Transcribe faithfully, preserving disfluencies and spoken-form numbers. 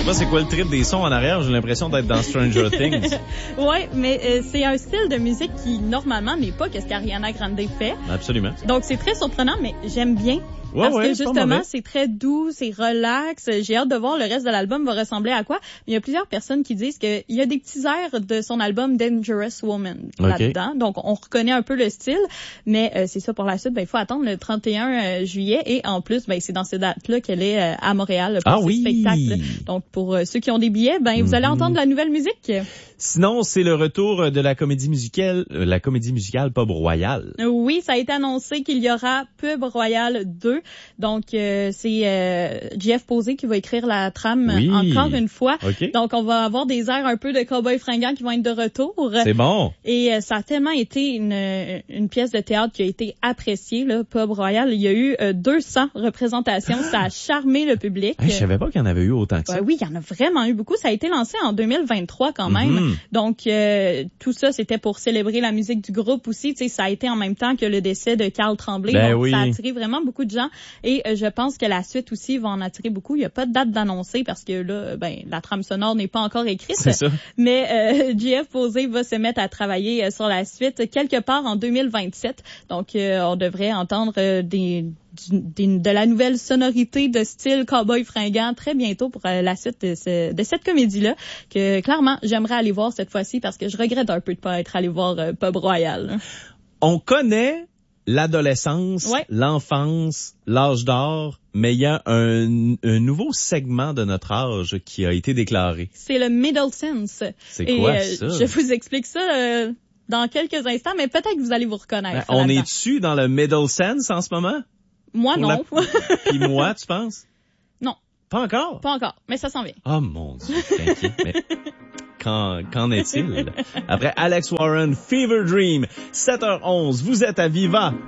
pas c'est quoi le trip des sons en arrière. J'ai l'impression d'être dans Stranger Things. Oui, mais euh, c'est un style de musique qui, normalement, n'est pas ce qu'Ariana Grande fait. Absolument. Donc, c'est très surprenant, mais j'aime bien. Ouais, parce ouais, que c'est pas justement, mauvais. c'est très doux, c'est relax. J'ai hâte de voir le reste de l'album va ressembler à quoi. Mais il y a plusieurs personnes qui disent qu'il y a des petits airs de son album Dangerous Woman okay. là-dedans. Donc, on reconnaît un peu le style. Mais euh, c'est ça pour la suite. Ben, il faut attendre le trente et un juillet. Et en plus, ben, c'est dans ces dates-là qu'elle est euh, à Montréal pour ah, ses oui. spectacles. Donc, pour euh, ceux qui ont des billets, ben, vous allez mm-hmm. entendre la nouvelle musique. Sinon, c'est le retour de la comédie musicale, euh, la comédie musicale Pub Royal. Oui, ça a été annoncé qu'il y aura Pub Royal deux. Donc, euh, c'est euh, Jeff Posey qui va écrire la trame oui. encore une fois. Okay. Donc, on va avoir des airs un peu de Cowboy Fringant qui vont être de retour. C'est bon. Et euh, ça a tellement été une, une pièce de théâtre qui a été appréciée, là, Pub Royal. Il y a eu euh, deux cents représentations. Ça a charmé le public. Hey, je savais pas qu'il y en avait eu autant que ça. Ouais, oui, il y en a vraiment eu beaucoup. Ça a été lancé en deux mille vingt-trois quand même. Mm-hmm. Donc, euh, tout ça, c'était pour célébrer la musique du groupe aussi. Tu sais, ça a été en même temps que le décès de Carl Tremblay. Ben donc, oui. ça a attiré vraiment beaucoup de gens. Et euh, je pense que la suite aussi va en attirer beaucoup. Il n'y a pas de date d'annoncer parce que là, ben, la trame sonore n'est pas encore écrite. C'est ça. Mais euh, J F Posey va se mettre à travailler euh, sur la suite quelque part en deux mille vingt-sept. Donc, euh, on devrait entendre euh, des... Du, de la nouvelle sonorité de style Cowboy Fringant très bientôt pour euh, la suite de, ce, de cette comédie-là, que clairement, j'aimerais aller voir cette fois-ci parce que je regrette un peu de pas être allé voir euh, Pub Royal. On connaît l'adolescence, ouais. l'enfance, l'âge d'or, mais il y a un, un nouveau segment de notre âge qui a été déclaré. C'est le Middle Sense. C'est quoi Et, ça? Euh, je vous explique ça... Euh, dans quelques instants, mais peut-être que vous allez vous reconnaître. Ben, on est-tu dans le Middle Sense en ce moment? Moi, Pour non. La... Puis moi, tu penses? Non. Pas encore? Pas encore, mais ça s'en vient. Oh mon Dieu, je suis inquiet. Mais qu'en, qu'en est-il? Après Alex Warren, Fever Dream, sept heures onze, vous êtes à Viva.